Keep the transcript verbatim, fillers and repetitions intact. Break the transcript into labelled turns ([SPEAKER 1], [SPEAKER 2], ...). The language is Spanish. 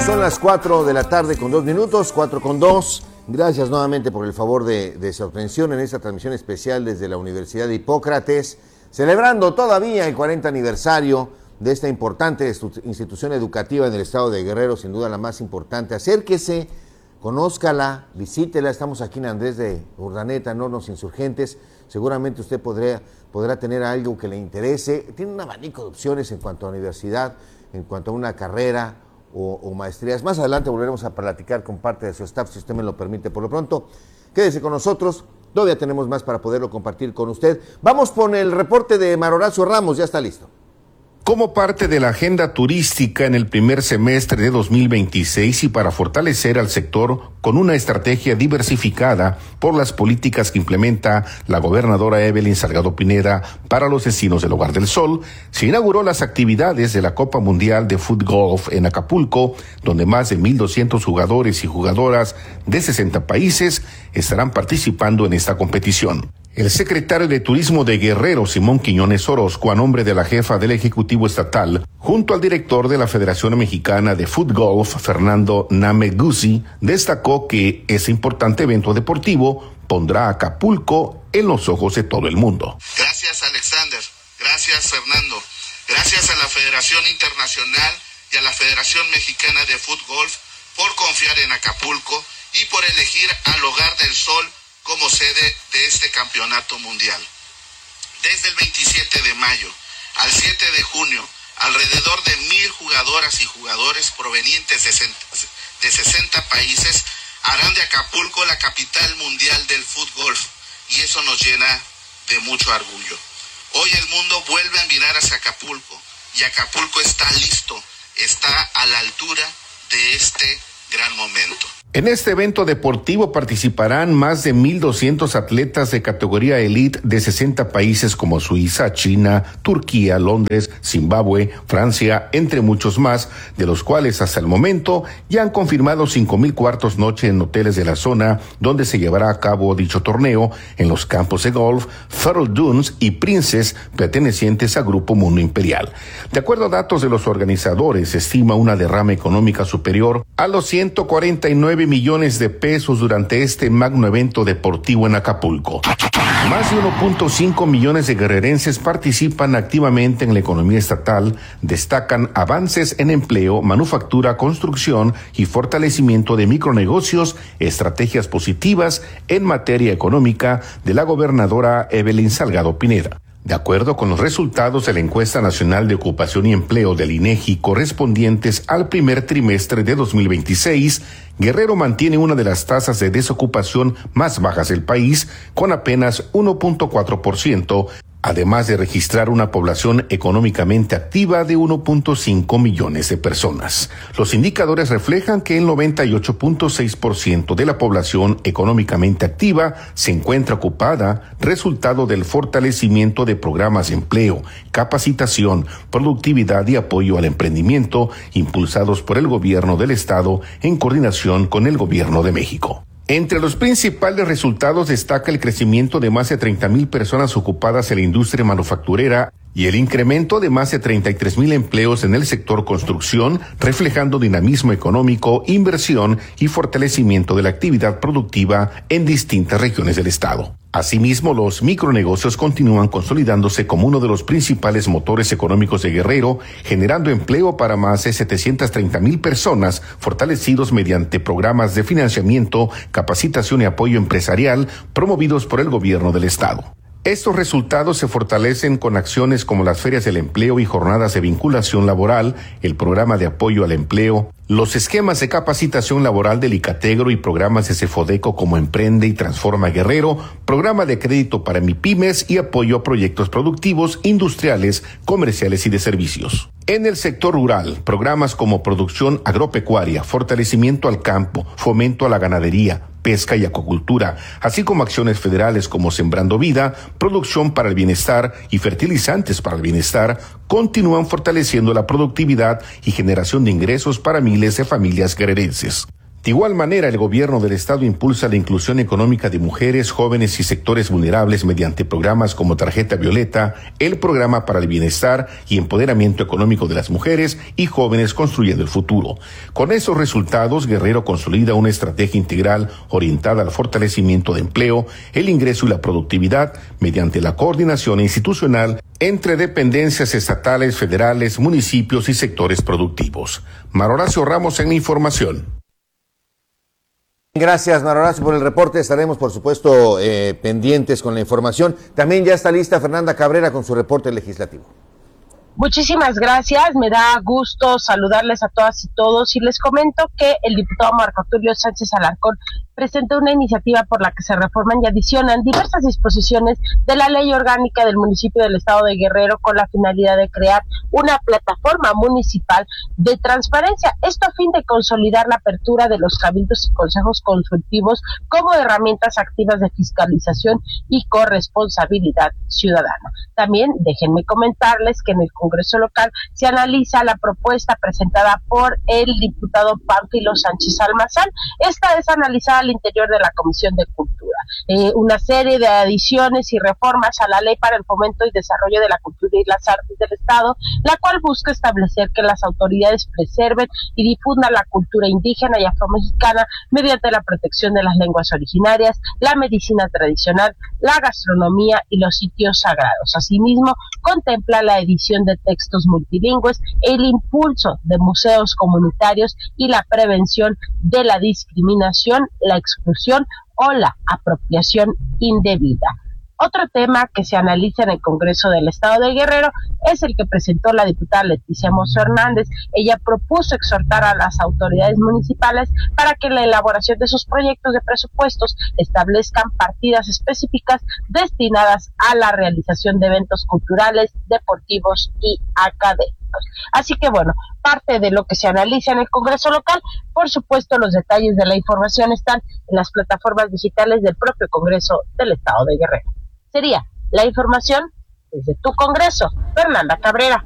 [SPEAKER 1] Son las cuatro de la tarde con dos minutos, cuatro con dos. Gracias nuevamente por el favor de, de su atención en esta transmisión especial desde la Universidad de Hipócrates, celebrando todavía el cuarenta aniversario de esta importante institución educativa en el estado de Guerrero, sin duda la más importante. Acérquese, conózcala, visítela. Estamos aquí en Andrés de Urdaneta, en Hornos Insurgentes. Seguramente usted podrá, podrá tener algo que le interese. Tiene un abanico de opciones en cuanto a universidad, en cuanto a una carrera O, o maestrías. Más adelante volveremos a platicar con parte de su staff, si usted me lo permite. Por lo pronto, quédese con nosotros, todavía tenemos más para poderlo compartir con usted. Vamos con el reporte de Maroracio Ramos, ya está listo.
[SPEAKER 2] Como parte de la agenda turística en el primer semestre de dos mil veintiséis y para fortalecer al sector con una estrategia diversificada por las políticas que implementa la gobernadora Evelyn Salgado Pineda para los destinos del Hogar del Sol, se inauguró las actividades de la Copa Mundial de Foot Golf en Acapulco, donde más de mil doscientos jugadores y jugadoras de sesenta países estarán participando en esta competición. El secretario de Turismo de Guerrero, Simón Quiñones Orozco, a nombre de la jefa del Ejecutivo Estatal, junto al director de la Federación Mexicana de Foot Golf, Fernando Nameguzzi, destacó que ese importante evento deportivo pondrá a Acapulco en los ojos de todo el mundo.
[SPEAKER 3] Gracias, Alexander. Gracias, Fernando. Gracias a la Federación Internacional y a la Federación Mexicana de Foot Golf por confiar en Acapulco y por elegir al Hogar del Sol como sede de este campeonato mundial. Desde el veintisiete de mayo al siete de junio, alrededor de mil jugadoras y jugadores provenientes de sesenta países harán de Acapulco la capital mundial del fútbol, y eso nos llena de mucho orgullo. Hoy el mundo vuelve a mirar hacia Acapulco, y Acapulco está listo, está a la altura de este gran momento.
[SPEAKER 2] En este evento deportivo participarán más de mil doscientos atletas de categoría elite de sesenta países como Suiza, China, Turquía, Londres, Zimbabue, Francia, entre muchos más, de los cuales hasta el momento ya han confirmado cinco mil cuartos noche en hoteles de la zona donde se llevará a cabo dicho torneo en los campos de golf Farrell Dunes y Princess, pertenecientes a Grupo Mundo Imperial. De acuerdo a datos de los organizadores, se estima una derrama económica superior a los ciento cuarenta y nueve millones de pesos durante este magno evento deportivo en Acapulco. Más de uno punto cinco millones de guerrerenses participan activamente en la economía estatal, destacan avances en empleo, manufactura, construcción y fortalecimiento de micronegocios, estrategias positivas en materia económica de la gobernadora Evelyn Salgado Pineda. De acuerdo con los resultados de la encuesta nacional de ocupación y empleo del INEGI correspondientes al primer trimestre de dos mil veintiséis, Guerrero mantiene una de las tasas de desocupación más bajas del país, con apenas uno punto cuatro por ciento, además de registrar una población económicamente activa de uno punto cinco millones de personas. Los indicadores reflejan que el noventa y ocho punto seis por ciento de la población económicamente activa se encuentra ocupada, resultado del fortalecimiento de programas de empleo, capacitación, productividad y apoyo al emprendimiento impulsados por el gobierno del estado en coordinación con el gobierno de México. Entre los principales resultados destaca el crecimiento de más de treinta mil personas ocupadas en la industria manufacturera y el incremento de más de treinta y tres mil empleos en el sector construcción, reflejando dinamismo económico, inversión y fortalecimiento de la actividad productiva en distintas regiones del estado. Asimismo, los micronegocios continúan consolidándose como uno de los principales motores económicos de Guerrero, generando empleo para más de setecientas treinta mil personas, fortalecidos mediante programas de financiamiento, capacitación y apoyo empresarial promovidos por el gobierno del estado. Estos resultados se fortalecen con acciones como las ferias del empleo y jornadas de vinculación laboral, el programa de apoyo al empleo, los esquemas de capacitación laboral del ICATEGRO y programas de CEFODECO como Emprende y Transforma Guerrero, programa de crédito para MIPYMES y apoyo a proyectos productivos, industriales, comerciales y de servicios. En el sector rural, programas como producción agropecuaria, fortalecimiento al campo, fomento a la ganadería, pesca y acuacultura, así como acciones federales como Sembrando Vida, producción para el bienestar y fertilizantes para el bienestar, continúan fortaleciendo la productividad y generación de ingresos para miles de familias guerrerenses. De igual manera, el gobierno del estado impulsa la inclusión económica de mujeres, jóvenes y sectores vulnerables mediante programas como Tarjeta Violeta, el Programa para el Bienestar y Empoderamiento Económico de las Mujeres y Jóvenes Construyendo el Futuro. Con esos resultados, Guerrero consolida una estrategia integral orientada al fortalecimiento de empleo, el ingreso y la productividad mediante la coordinación institucional entre dependencias estatales, federales, municipios y sectores productivos. Mar Horacio Ramos en la información.
[SPEAKER 1] Gracias, Mar Horacio, por el reporte. Estaremos, por supuesto, eh, pendientes con la información. También ya está lista Fernanda Cabrera con su reporte legislativo.
[SPEAKER 4] Muchísimas gracias, me da gusto saludarles a todas y todos y les comento que el diputado Marco Tulio Sánchez Alarcón presentó una iniciativa por la que se reforman y adicionan diversas disposiciones de la ley orgánica del municipio del estado de Guerrero con la finalidad de crear una plataforma municipal de transparencia, esto a fin de consolidar la apertura de los cabildos y consejos consultivos como herramientas activas de fiscalización y corresponsabilidad ciudadana. También déjenme comentarles que en el Congreso local se analiza la propuesta presentada por el diputado Pánfilo Sánchez Almazán. Esta es analizada al interior de la Comisión de Cultura. Eh, una serie de adiciones y reformas a la Ley para el Fomento y Desarrollo de la Cultura y las Artes del Estado, la cual busca establecer que las autoridades preserven y difundan la cultura indígena y afromexicana mediante la protección de las lenguas originarias, la medicina tradicional, la gastronomía y los sitios sagrados. Asimismo, contempla la edición de textos multilingües, el impulso de museos comunitarios y la prevención de la discriminación, la exclusión o la apropiación indebida. Otro tema que se analiza en el Congreso del Estado de Guerrero es el que presentó la diputada Leticia Mozo Hernández. Ella propuso exhortar a las autoridades municipales para que en la elaboración de sus proyectos de presupuestos establezcan partidas específicas destinadas a la realización de eventos culturales, deportivos y académicos. Así que bueno, parte de lo que se analiza en el Congreso local, por supuesto los detalles de la información están en las plataformas digitales del propio Congreso del Estado de Guerrero. Sería la información desde tu Congreso. Fernanda Cabrera.